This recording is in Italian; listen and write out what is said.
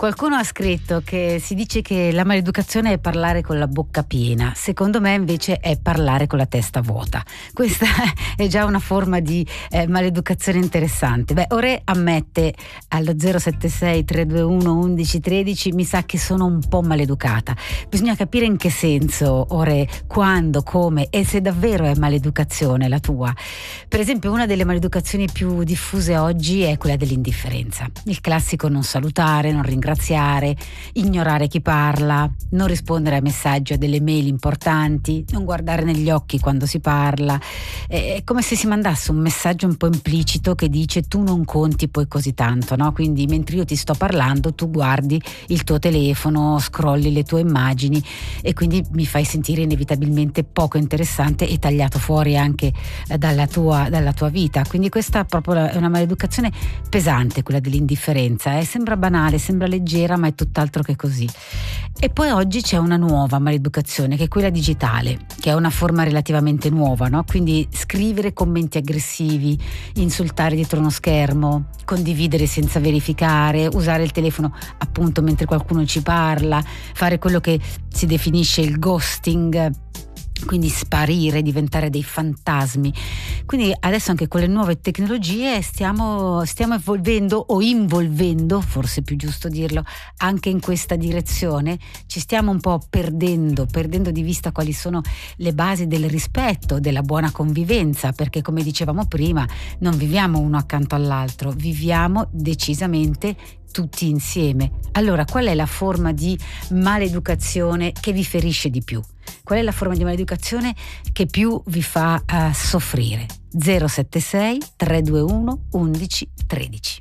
Qualcuno ha scritto che si dice che la maleducazione è parlare con la bocca piena, secondo me invece è parlare con la testa vuota. Questa è già una forma di maleducazione interessante. Ore ammette allo 076 321 1113: mi sa che sono un po' maleducata. Bisogna capire in che senso, Ore, quando, come e se davvero è maleducazione la tua. Per esempio, una delle maleducazioni più diffuse oggi è quella dell'indifferenza. Il classico non salutare, non ringraziare, ignorare chi parla, non rispondere ai messaggi o delle mail importanti, non guardare negli occhi quando si parla. È come se si mandasse un messaggio un po' implicito che dice: tu non conti poi così tanto, no? Quindi mentre io ti sto parlando tu guardi il tuo telefono, scrolli le tue immagini e quindi mi fai sentire inevitabilmente poco interessante e tagliato fuori anche dalla tua vita. Quindi questa proprio è una maleducazione pesante, quella dell'indifferenza. Sembra banale, sembra leggera, ma è tutt'altro che così. E poi oggi c'è una nuova maleducazione, che è quella digitale, che è una forma relativamente nuova, no? Quindi scrivere commenti aggressivi, insultare dietro uno schermo, condividere senza verificare, usare il telefono appunto mentre qualcuno ci parla, fare quello che si definisce il ghosting, quindi sparire, diventare dei fantasmi. Quindi adesso anche con le nuove tecnologie stiamo evolvendo o involvendo, forse è più giusto dirlo, anche in questa direzione. Ci stiamo un po' perdendo di vista quali sono le basi del rispetto, della buona convivenza, perché come dicevamo prima non viviamo uno accanto all'altro, viviamo decisamente tutti insieme. Allora, qual è la forma di maleducazione che vi ferisce di più? Qual è la forma di maleducazione che più vi fa soffrire? 076 321 1113.